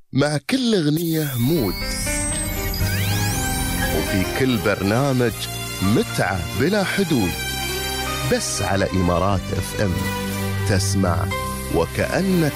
مع كل أغنية مود، وفي كل برنامج متعة بلا حدود. بس على إمارات FM تسمع وكأنك